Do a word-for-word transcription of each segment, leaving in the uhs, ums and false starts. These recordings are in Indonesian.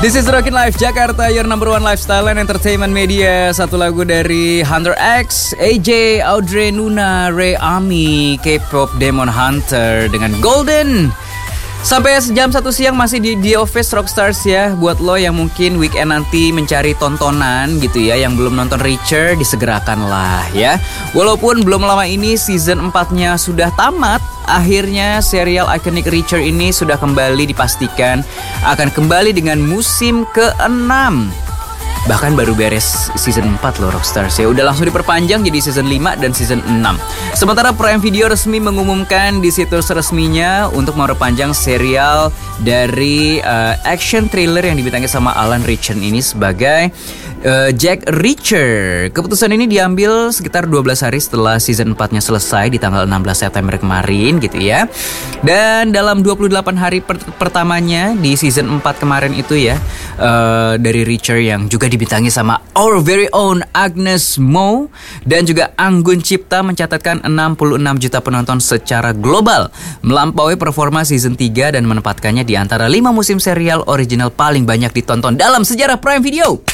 This is Rockin' Life Jakarta, your number one lifestyle and entertainment media. Satu lagu dari Hunter X, A J, Audrey, Nuna, Ray Ami, K-pop Demon Hunter dengan Golden. Sampai jam satu siang masih di The Office Rockstars ya. Buat lo yang mungkin weekend nanti mencari tontonan gitu ya, yang belum nonton Reacher, disegerakanlah ya. Walaupun belum lama ini season empat-nya sudah tamat, akhirnya serial ikonik Reacher ini sudah kembali dipastikan akan kembali dengan musim keenam. Bahkan baru beres season empat loh Rockstars ya. Udah langsung diperpanjang jadi season lima dan season enam. Sementara Prime Video resmi mengumumkan di situs resminya untuk memperpanjang serial dari uh, action thriller yang dibintangi sama Alan Ritchson ini sebagai uh, Jack Reacher. Keputusan ini diambil sekitar dua belas hari setelah season empat-nya selesai di tanggal enam belas September kemarin gitu ya. Dan dalam dua puluh delapan hari per- pertamanya di season empat kemarin itu ya, uh, dari Reacher yang juga dibintangi sama our very own Agnes Mo dan juga Anggun Cipta mencatatkan enam puluh enam juta penonton secara global, melampaui performa season tiga dan menempatkannya di antara lima musim serial original paling banyak ditonton dalam sejarah Prime Video.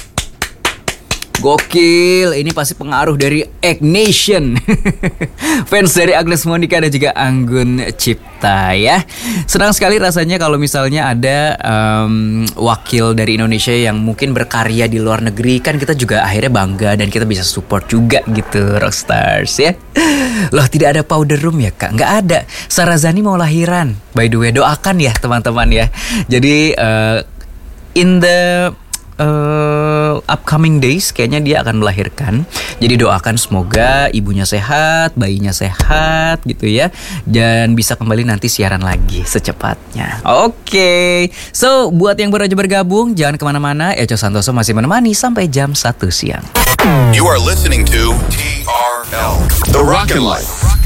Gokil, ini pasti pengaruh dari Egg Nation. Fans dari Agnes Monica dan juga Anggun Cipta ya. Senang sekali rasanya kalau misalnya ada um, wakil dari Indonesia yang mungkin berkarya di luar negeri. Kan kita juga akhirnya bangga dan kita bisa support juga gitu Rockstars ya. Loh, tidak ada powder room ya kak? Nggak ada. Sarazani mau lahiran. By the way, doakan ya teman-teman ya. Jadi uh, in the Uh, upcoming days kayaknya dia akan melahirkan. Jadi doakan semoga ibunya sehat, bayinya sehat gitu ya, dan bisa kembali nanti siaran lagi secepatnya. Oke, okay. So buat yang baru aja bergabung, jangan kemana-mana. Echo Santoso masih menemani sampai jam satu siang. You are listening to T R L The Rockin' Life.